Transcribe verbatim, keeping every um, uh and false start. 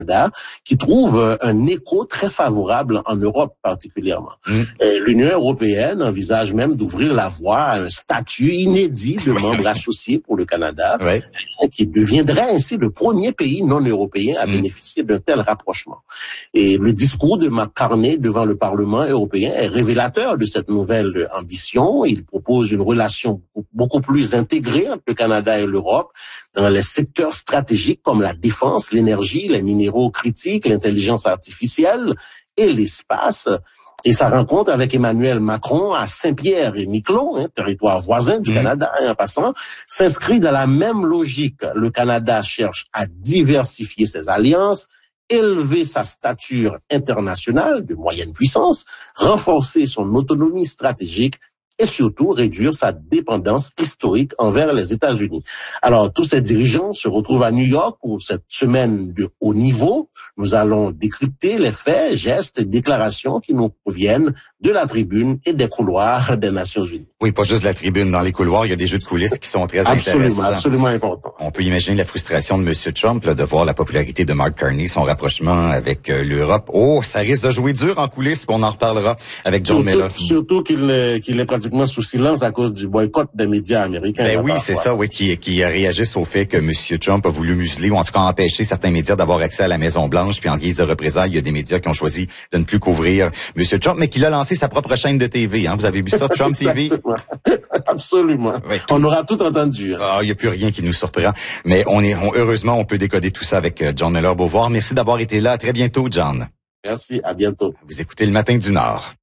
qui trouve un écho très favorable en Europe particulièrement. Mmh. L'Union européenne envisage même d'ouvrir la voie à un statut inédit de membre associé pour le Canada, ouais. qui deviendrait ainsi le premier pays non européen à mmh. bénéficier d'un tel rapprochement. Et le discours de McCartney devant le Parlement européen est révélateur de cette nouvelle ambition. Il propose une relation beaucoup plus intégrée entre le Canada et l'Europe dans les secteurs stratégiques comme la défense, l'énergie, les minéraux critiques, l'intelligence artificielle et l'espace. Et sa rencontre avec Emmanuel Macron à Saint-Pierre-et-Miquelon, hein, territoire voisin du mmh. Canada, hein, en passant, s'inscrit dans la même logique. Le Canada cherche à diversifier ses alliances, élever sa stature internationale de moyenne puissance, renforcer son autonomie stratégique et surtout réduire sa dépendance historique envers les États-Unis. Alors, tous ces dirigeants se retrouvent à New York pour cette semaine de haut niveau. Nous allons décrypter les faits, gestes et déclarations qui nous proviennent de la tribune et des couloirs des Nations Unies. Oui, pas juste la tribune. Dans les couloirs, il y a des jeux de coulisses qui sont très absolument, intéressants. Absolument important. On peut imaginer la frustration de M. Trump là, de voir la popularité de Mark Carney, son rapprochement avec euh, l'Europe. Oh, ça risque de jouer dur en coulisses, on en reparlera avec John surtout, Miller. Surtout qu'il est, qu'il est pratiquement sous silence à cause du boycott des médias américains. Ben oui, c'est ça, oui, qui, qui réagissent au fait que M. Trump a voulu museler ou en tout cas empêcher certains médias d'avoir accès à la Maison-Blanche, puis en guise de représailles, il y a des médias qui ont choisi de ne plus couvrir M. Trump, mais qu'il a lancé sa propre chaîne de T V. Hein. Vous avez vu ça, Trump T V? Absolument. Oui, tout... On aura tout entendu. Hein. Ah, il n'y a plus rien qui nous surprend. Mais on est, on, heureusement, on peut décoder tout ça avec John Miller-Beauvoir. Merci d'avoir été là. À très bientôt, John. Merci. À bientôt. Vous écoutez Le Matin du Nord.